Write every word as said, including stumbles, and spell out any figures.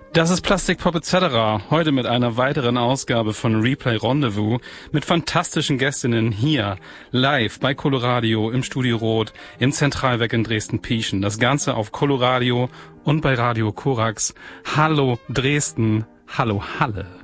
Das ist Plastikpop et cetera. Heute mit einer weiteren Ausgabe von Replay Rendezvous mit fantastischen Gästinnen hier live bei Coloradio im Studio Rot im Zentralwerk in Dresden-Pieschen. Das Ganze auf Coloradio und bei Radio Korax. Hallo Dresden, hallo Halle.